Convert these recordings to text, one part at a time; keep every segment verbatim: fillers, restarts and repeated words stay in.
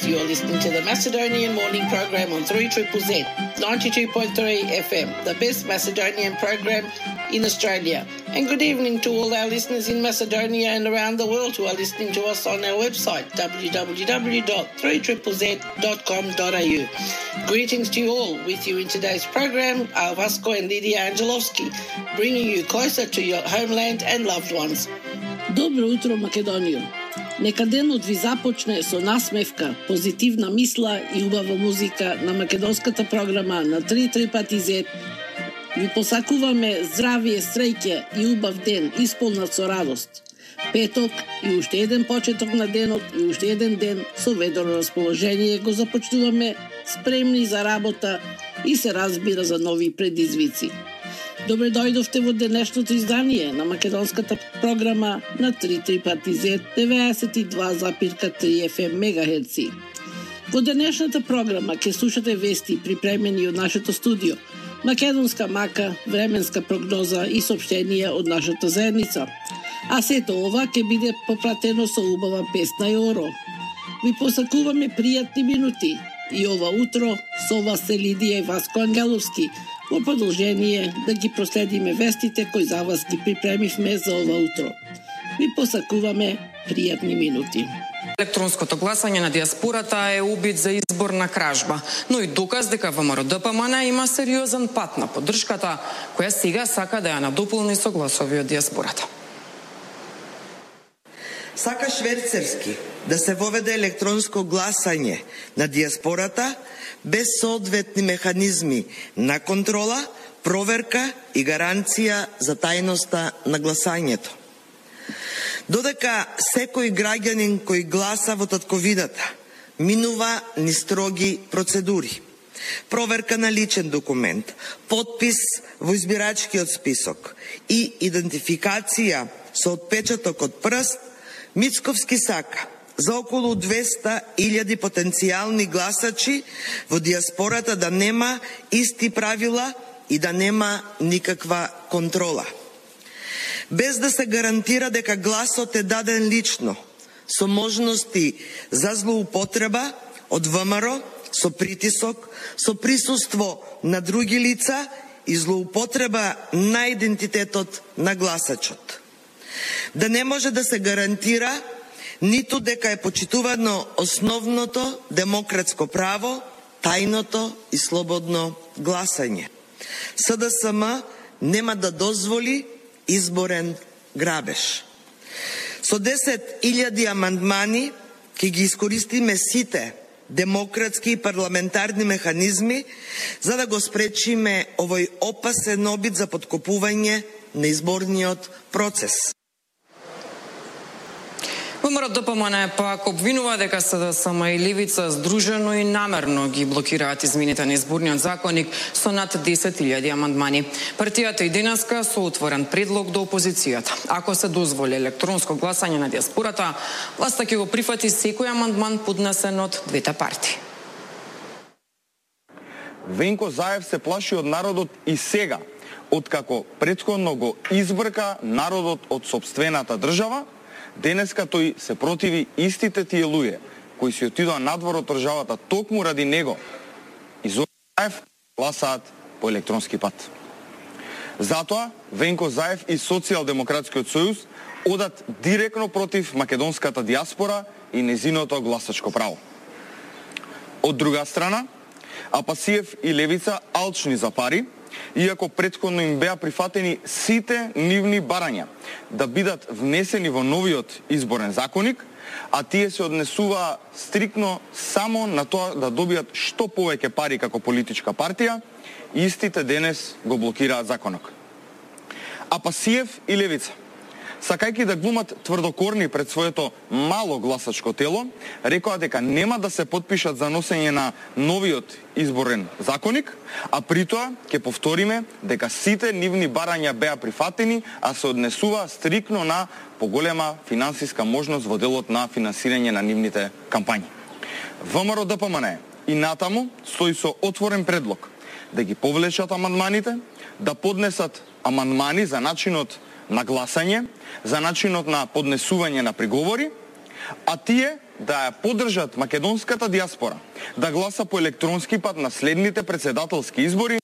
You're listening to the Macedonian Morning Program on three Z Z Z, ninety-two point three F M, the best Macedonian program in Australia. And good evening to all our listeners in Macedonia and around the world who are listening to us on our website, w w w dot three z z z dot com dot a u. Greetings to you all. With you in today's program are Vasco and Lydia Angelovski, bringing you closer to your homeland and loved ones. Добро утро, Македонијо. Нека денот ви започне со насмевка, позитивна мисла и убава музика на македонската програма на три пати зет. Ви посакуваме здравие, среќа и убав ден, исполнат со радост. Петок и уште еден почеток на денот и уште еден ден со ведро расположение го започнуваме, спремни за работа и се разбира за нови предизвици. Добре дојдовте во денешното издание на македонската програма на три пати зет, деветдесет и два запирка три Ф М мегахерци. Во денешната програма ќе слушате вести припремени од нашето студио, македонска мака, временска прогноза и соопштенија од нашата заедница. А сето ова ќе биде попратено со убава песна и оро. Ви посакуваме пријатни минути и ова утро со вас се Лидија и Васко Ангеловски, во продолжение да ги проследиме вестите кои за вас ги припремивме за ова утро. Ви посакуваме пријатни минути. Електронското гласање на диаспората е убит за изборна кражба, но и доказ дека ВМРО Д П М Н има сериозен пат на поддршката, која сега сака да ја надополни со гласови од диаспората. Сака шверцерски да се воведе електронско гласање на диаспората без соодветни механизми на контрола, проверка и гаранција за тајноста на гласањето. Додека секој граѓанин кој гласа во татковината минува ни строги процедури, проверка на личен документ, подпис во избирачкиот список и идентификација со отпечаток од прст, Мицковски сака за околу двеста илјади потенцијални гласачи во диаспората да нема исти правила и да нема никаква контрола. Без да се гарантира дека гласот е даден лично, со можности за злоупотреба од ВМРО, со притисок, со присуство на други лица и злоупотреба на идентитетот на гласачот. Да не може да се гарантира ниту дека е почитувано основното демократско право, тајното и слободно гласање. С Д С М нема да дозволи изборен грабеж. Со десет илјади амандмани ќе ги искористиме сите демократски и парламентарни механизми за да го спречиме овој опасен обид за поткопување на изборниот процес. ВМРО Д П М Н пак обвинува дека С Д С М и Левица здружено и намерно ги блокираат измените на изборниот законник со над десет илјади амандмани. Партијата и денеска со отворен предлог до опозицијата. Ако се дозволи електронско гласање на диаспората, власта ќе го прифати секој амандман поднесен од двете партии. Венко Заев се плаши од народот и сега, откако претходно го избрка народот од сопствената држава. Денеска тој се противи истите тие луѓе кои си отидоа надвор од државата токму ради него и Заев гласаат по електронски пат. Затоа Венко Заев и Социјалдемократскиот сојуз одат директно против македонската диаспора и незиното гласачко право. Од друга страна, Апасиев и Левица алчни за пари, иако претходно им беа прифатени сите нивни барања да бидат внесени во новиот изборен законник, а тие се однесуваа стрикно само на тоа да добијат што повеќе пари како политичка партија, истите денес го блокираат законок. Апасиев и Левица, сакајќи да глумат тврдокорни пред своето мало гласачко тело, рекоа дека нема да се подпишат за носење на новиот изборен законник, а притоа ќе повториме дека сите нивни барања беа прифатени, а се однесува стрикно на поголема финансиска можност во делот на финансирање на нивните кампањи. ВМРО Д П М Н и натаму стои со отворен предлог да ги повлечат амандманите, да поднесат амандмани за начинот на гласање, за начинот на поднесување на приговори, а тие да ја поддржат македонската диаспора, да гласа по електронски пат на следните председателски избори.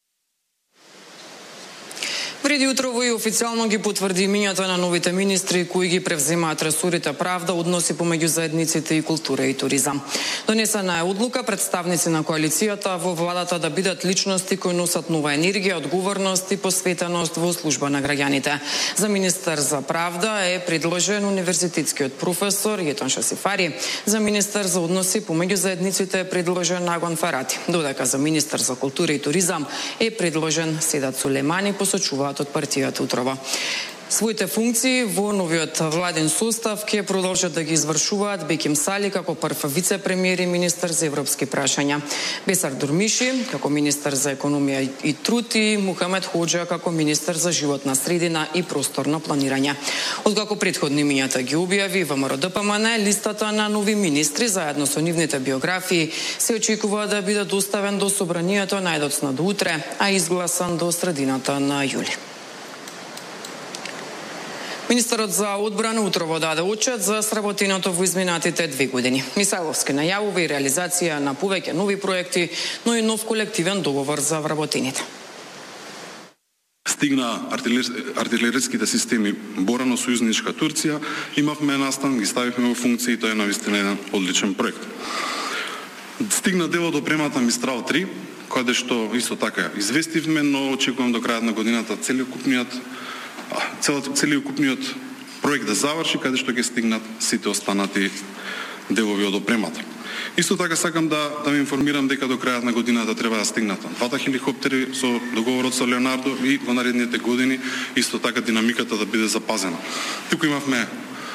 Преди утрово и официјално ги потврди имињата на новите министри кои ги превземаат ресорите правда, односи помеѓу заедниците и култура и туризам. Донесена е одлука представници на коалицијата во владата да бидат личности кои носат нова енергија, одговорност и посветеност во служба на граѓаните. За министер за правда е предложен универзитетскиот професор Јетон Шасифари. За министер за односи помеѓу заедниците е предложен Нагон Фарати. Додека за министер за култура и туризам е предложен Седат Сулемани, посочуваат од партијата Утрова. Своите функции во новиот владен состав ќе продолжат да ги извршуваат Беким Сали како прв вице-премиер и министер за европски прашања, Бесар Дурмиши како министер за економија и труд и Мухамед Хоџа како министер за животна средина и просторно планирање. Откако претходни имињата ги објави ВМРО Д П М Н, листата на нови министри заедно со нивните биографии се очекува да биде доставен до собранието најдоцна до утре, а изгласан до средината на јули. Министерот за одбрана утрово даде отчет за сработеното во изминатите две години. Мисајловски најавува и реализација на повеќе нови проекти, но и нов колективен договор за вработените. Стигна артилериските системи Борано, сојузничка Турција, имавме настан, ги ставивме во функција и тоа е навистина еден одличен проект. Стигна дело до премата Мистрал три, каде што исто така известивме, но очекувам до крајот на годината целокупниот целокупниот проект да заврши, каде што ќе стигнат сите останати делови од опремата. Исто така сакам да да ви информирам дека до крајот на годината треба да стигнат двата хеликоптери со договорот со Леонардо и во наредните години исто така динамиката да биде запазена. Туку имавме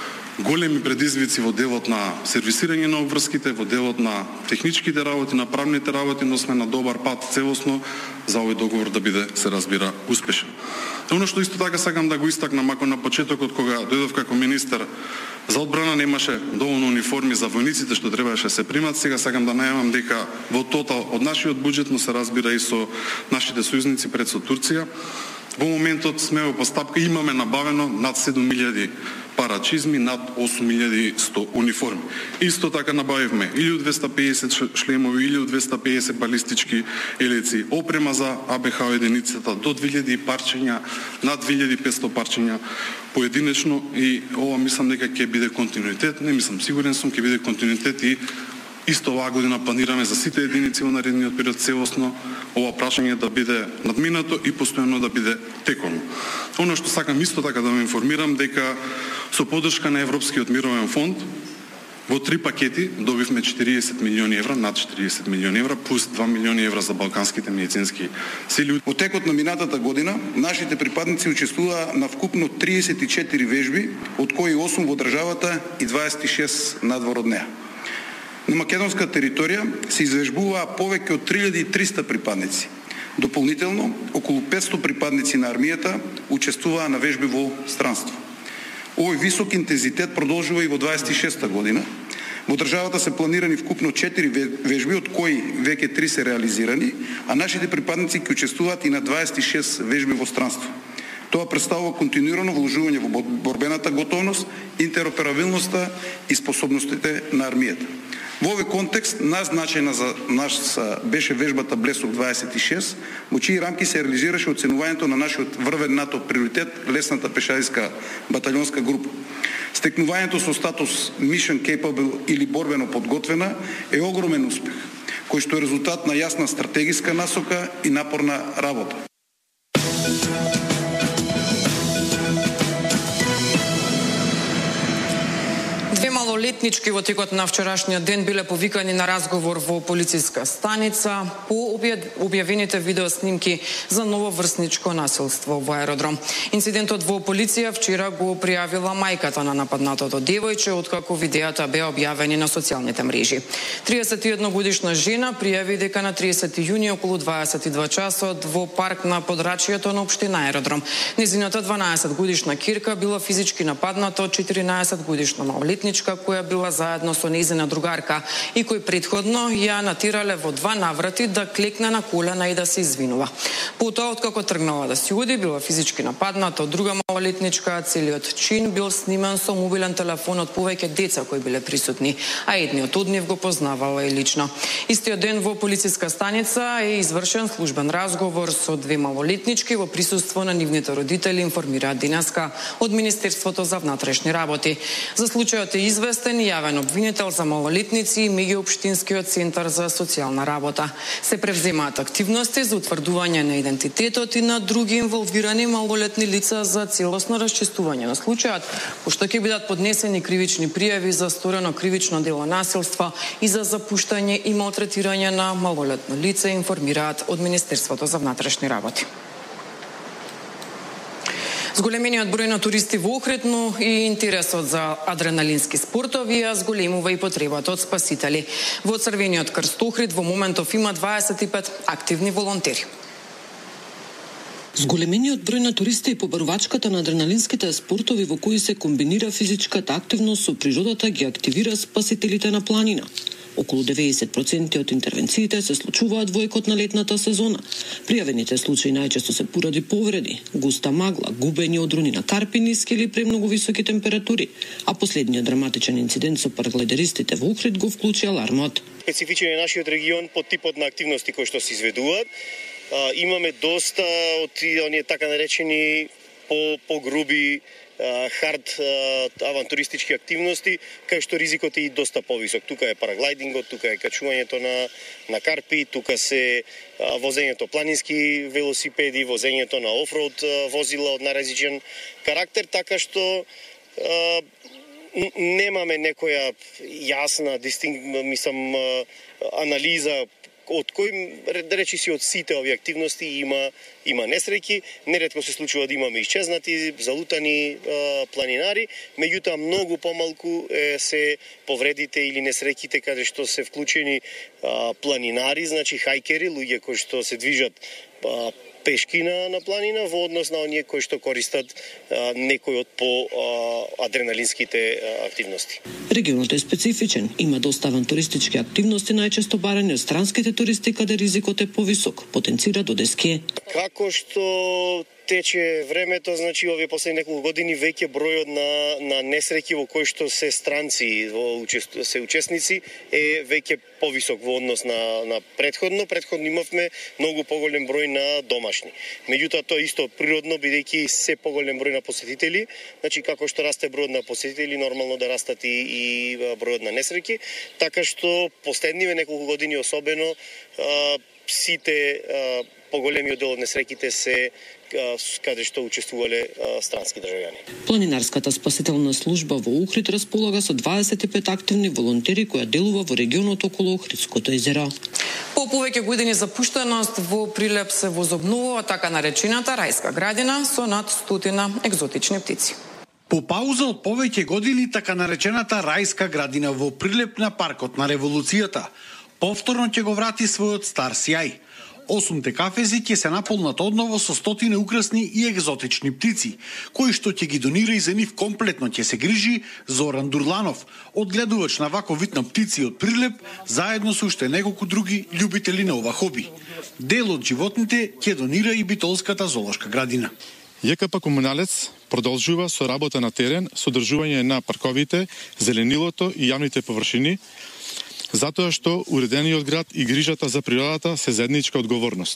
големи предизвици во делот на сервисирање на обврските, во делот на техничките работи, на правните работи, но сме на добар пат целосно за овој договор да биде, се разбира, успешен. Оно што исто така сакам да го истакнам, ако на почетокот кога дојдов како министер за одбрана немаше доволно униформи за војниците што требаше да се примат, сега сакам да најавам дека во тотал од нашиот буџет, но се разбира и со нашите сојузници пред со Турција, во моментот сме во постапка, имаме набавено над седум илјади пара чизми, над осум илјади и сто униформи. Исто така набавивме илјаду и двесте пеесет шлемови, илјаду и двесте пеесет балистички елици, опрема за А Б Х единицата до две илјади парчења, над две илјади и петсто парчења поединечно, и ова мислам дека ќе биде континуитет, не мислам, сигурен сум ќе биде континуитет и исто оваа година планираме за сите единици во наредниот период целосно ова прашање да биде надминато и постојано да биде теконо. Оно што сакам исто така да ме информирам дека со поддршка на Европскиот мировен фонд во три пакети добивме четириесет милиони евра, над четириесет милиони евра, плюс два милиони евра за балканските медицински сили. Во текот на минатата година нашите припадници учествуваа на вкупно триесет и четири вежби, од кои осум во државата и дваесет и шест надвор од неа. На македонска територија се извежбуваа повеќе од три илјади и триста припадници. Дополнително, околу петсто припадници на армијата учествуваа на вежби во странство. Овој висок интензитет продолжува и во дваесет и шеста година. Во државата се планирани вкупно четири вежби, од кои веќе три се реализирани, а нашите припадници ќе учествуваат и на дваесет и шест вежби во странство. Тоа представува континуирано вложување во борбената готовност, интероперабилноста и способностите на армијата. Во овој контекст, назначена за нас беше вежбата Блесок дваесет и шест, во чии рамки се реализираше оценувањето на нашиот врвен НАТО приоритет, лесната пешадиска батальонска група. Стекнувањето со статус Mission Capable или борбено подготвена е огромен успех, кој што е резултат на јасна стратегиска насока и напорна работа. Малолетнички во текот на вчерашниот ден биле повикани на разговор во полициска станица по објавените видеоснимки за нововрсничко насилство во аеродром. Инцидентот во полиција вчера го пријавила мајката на нападнатото девојче, откако видеата беа објавени на социјалните мрежи. триесет и една годишна жена пријави дека на триесети јуни околу дваесет и два часот во парк на подрачјето на општина Аеродром незината дванаесет годишна ќерка била физички нападната од четиринаесет годишна малолетничка која била заедно со нејзина другарка и кој претходно ја натирале во два наврати да клекне на колена и да се извинува. Потоа, откако тргнала да си оди, била физички нападната од друга малолетничка, целиот чин бил снимен со мобилен телефон од повеќе деца кои биле присутни, а едниот од нив го познавала и лично. Истиот ден во полициска станица е извршен службен разговор со две малолетнички во присуство на нивните родители, информираат денеска од Министерството за внатрешни работи. За случајот е известен и јавен обвинител за малолетници и меѓуопштинскиот центар за социјална работа. Се превземаат активности за утврдување на идентитетот и на други инволвирани малолетни лица за целосно расчистување на случајот, пошто ќе бидат поднесени кривични пријави за сторено кривично дело насилство и за запуштање и малтретирање на малолетно лице, информираат од Министерството за внатрешни работи. Зголемениот број на туристи во Охрид, но и интересот за адреналински спортови ја зголемува и потребата од спасители. Во Црвениот крст Охрид во моментов има дваесет и пет активни волонтери. Зголемениот број на туристи и побарувачката на адреналинските спортови во кои се комбинира физичката активност со природата ги активира спасителите на планина. Околу деветдесет проценти од интервенциите се случуваат во екот на летната сезона. Пријавените случаи најчесто се поради повреди, густа магла, губење од руни на карпи, ниски или премногу високи температури, а последниот драматичен инцидент со параглайдеристите во Охрид го вклучи алармот. Специфичен е нашиот регион по типот на активности кои што се изведуваат. А, имаме доста од оние така наречени по погруби хард авантуристички активности, кај што ризикот е и доста повисок. Тука е параглайдингот, тука е качувањето на на карпи, тука се а, возењето планински велосипеди, возењето на офроуд возила од наразличен карактер, така што а, немаме некоја јасна дистинк, мислам, анализа од кој, да речи си, од сите овие активности има има несреќи. Неретко се случува да имаме исчезнати, залутани а, планинари, меѓутоа многу помалку е, се повредите или несреќите каде што се вклучени а, планинари, значи хајкери, луѓе кои што се движат а, пешки на, на планина во однос на оние кои што користат а, некој од по а, адреналинските а, активности. Регионот е специфичен, има доста авантуристички активности, најчесто барани од странските туристи каде ризикот е повисок, потенцира до деске. Како што тече времето, значи овие последни неколку години веќе бројот на на несреќи во кои што се странци во учест, се учесници е веќе повисок во однос на на претходно. Претходно имавме многу поголем број на домашни. Меѓутоа тоа исто природно, бидејќи се поголем број на посетители, значи како што расте бројот на посетители, нормално да растат и, и бројот на несреќи, така што последниве неколку години особено а, сите а, поголемиот дел од несреќите се каде што учествувале странски државјани. Планинарската спасителна служба во Охрид располага со дваесет и пет активни волонтери која делува во регионот околу Охридското езеро. По повеќе години запуштеност во Прилеп се возобновува така наречената рајска градина со над стотина екзотични птици. По пауза од повеќе години така наречената рајска градина во Прилеп на паркот на Револуцијата повторно ќе го врати својот стар сјај. Осумте кафези ќе се наполнат одново со стотина украсни и екзотични птици, кои што ќе ги донира и за нив комплетно ќе се грижи Зоран Дурланов, одгледувач на ваков вид на птици од Прилеп, заедно со уште неколку други љубители на ова хоби. Дел од животните ќе донира и Битолската зоолошка градина. ЈКП Комуналец продолжува со работа на терен, со одржување на парковите, зеленилото и јавните површини, затоа што уредениот град и грижата за природата се заедничка одговорност.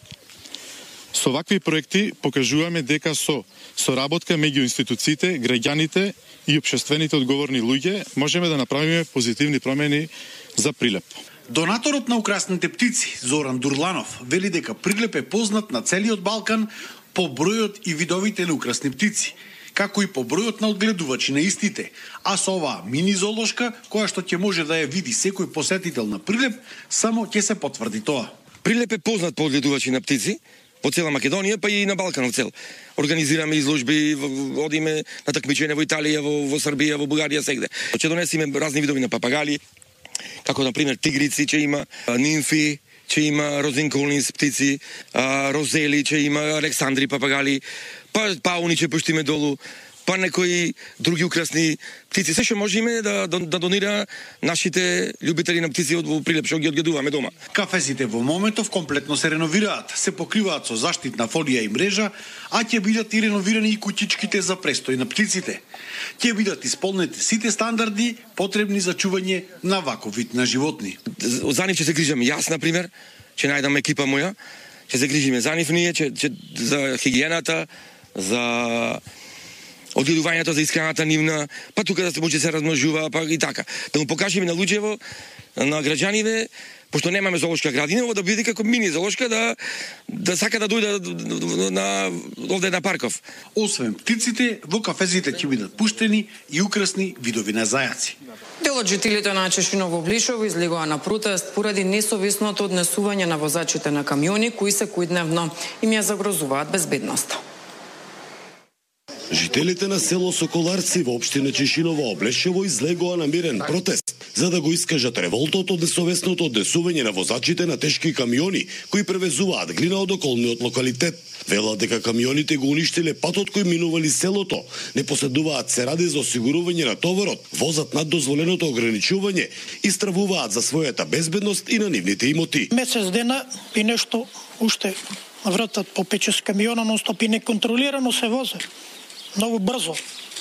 Со вакви проекти покажуваме дека со соработка меѓу институциите, граѓаните и општествените одговорни луѓе можеме да направиме позитивни промени за Прилеп. Донаторот на украсните птици, Зоран Дурланов, вели дека Прилеп е познат на целиот Балкан по бројот и видовите на украсни птици, како и по бројот на одгледувачи на истите, а со оваа мини зоолошка, која што ќе може да ја види секој посетител на Прилеп, само ќе се потврди тоа. Прилеп е познат по одгледувачи на птици, по цела Македонија, па и на Балканов цел. Организираме изложби, одиме на такмичење во Италија, во, во Србија, во Бугарија, сегде. Ќе донесиме разни видови на папагали, како на пример тигрици, че има нимфи, че има розинколнис птици, розели, че има александри папагали, па пауни че пуштиме долу, па некои други украсни птици. Се што можеме да, да, да донира нашите љубители на птици од Прилеп, што ги одгледуваме дома. Кафезите во моментов комплетно се реновираат, се покриваат со заштитна фолија и мрежа, а ќе бидат и реновирани и куќичките за престој на птиците. Ќе бидат исполнети сите стандарди потребни за чување на ваков вид на животни. За нив ќе се грижам јас, на пример, ќе најдам екипа моја, ќе се грижиме за нив ние, ќе, ќе, за хигиената, за одгледувањето, за исхраната нивна, па тука да се може се размножува, па и така. Да му покажеме на луѓево, на граѓаниве, пошто немаме зоолошка градина, да биде како мини зоолошка, да, да сака да дојде на, овде на Парков. Освен птиците, во кафезите ќе бидат пуштени и украсни видови на зајаци. Дел од жителите на Чешиново Блишево излегоа на протест поради несовесното однесување на возачите на камиони кои секојдневно им ја загрозуваат безбедноста. Жителите на село Соколарци во општина Чешиново Облешево излегоа на мирен протест за да го искажат револтот од несовесното однесување на возачите на тешки камиони кои превезуваат глина од околниот локалитет. Велат дека камионите го уништиле патот кој минували селото, не поседуваат се ради за осигурување на товарот, возат над дозволеното ограничување и стравуваат за својата безбедност и на нивните имоти. Месец дена и нешто уште вратат по пет-шест камиона, но стоп и неконтролирано се возе. Многу брзо.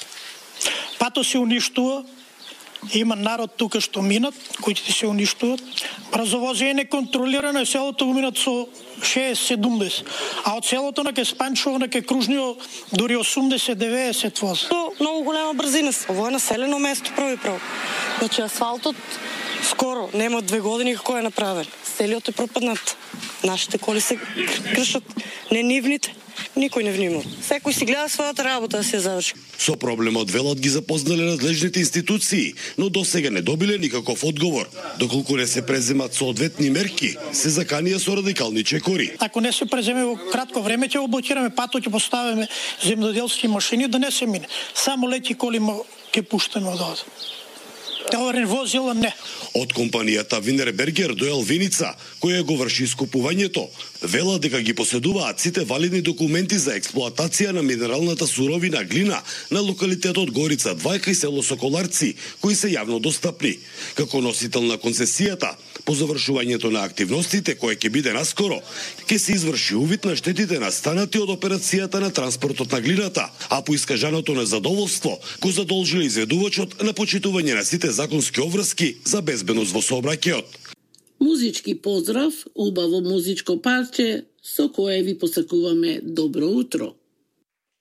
Пато се уништува, има народ тука што минат, кои се уништуват. Брзо возе е неконтролирано, селото го минат со шеесет-седумдесет. А од селото на ке Спанчево, на ке Кружнио, дури осумдесет-деветдесет возе. Многу голема брзина. Ово е населено место прави право. Значи асфалтот скоро, нема две години како е направен. Селиот е пропаднат. Нашите коли се кршат, не нивните. Никој не внимава. Секој си гледа својата работа да се заврши. Со проблемот велат ги запознале надлежните институции, но досега не добиле никаков одговор. Доколку не се преземат соодветни мерки, се заканија со радикални чекори. Ако не се преземе во кратко време, ќе го блокираме патот, ќе поставиме земјоделски машини да не се мине. Само леки коли ќе пуштаме од овде. Товарен возила не. Од компанијата Винербергер до Елвиница, која го врши скупувањето, вела дека ги поседуваат сите валидни документи за експлоатација на минералната суровина глина на локалитетот Горица Двајка и село Соколарци, кои се јавно достапни. Како носител на концесијата, по завршувањето на активностите, кој ќе биде наскоро, ќе се изврши увид на штетите настанати од операцијата на транспортот на глината, а по искажаното незадоволство го задолжиле изведувачот на почитување на сите законски обврски за безбедност во сообраќајот. Музички поздрав, убаво музичко парче со кое ви посакуваме добро утро.